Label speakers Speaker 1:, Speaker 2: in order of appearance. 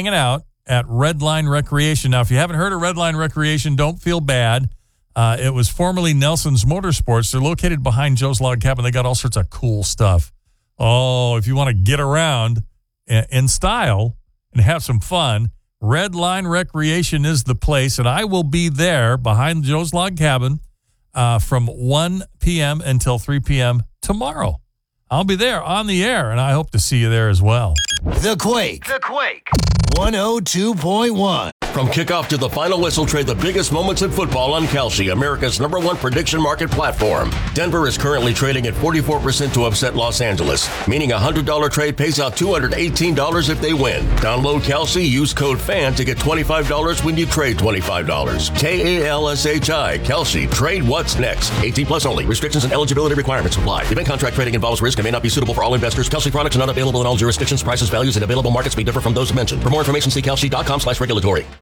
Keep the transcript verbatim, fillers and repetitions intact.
Speaker 1: hanging out at Redline Recreation. Now, if you haven't heard of Redline Recreation, don't feel bad. Uh, it was formerly Nelson's Motorsports. They're located behind Joe's Log Cabin. They got all sorts of cool stuff. Oh, if you want to get around in style and have some fun, Redline Recreation is the place, and I will be there behind Joe's Log Cabin uh, from one p.m. until three p.m. tomorrow. I'll be there on the air, and I hope to see you there as well.
Speaker 2: The Quake.
Speaker 3: The Quake.
Speaker 2: one oh two point one.
Speaker 4: From kickoff to the final whistle, trade the biggest moments in football on Kalshi, America's number one prediction market platform. Denver is currently trading at forty-four percent to upset Los Angeles, meaning a one hundred dollars trade pays out two hundred eighteen dollars if they win. Download Kalshi, use code FAN to get twenty-five dollars when you trade twenty-five dollars. K A L S H I, Kalshi. Trade what's next. eighteen plus only. Restrictions and eligibility requirements apply. Event contract trading involves risk and may not be suitable for all investors. Kalshi products are not available in all jurisdictions. Prices, values, and available markets may differ from those mentioned. For more information, see Kalshi dot com slash regulatory.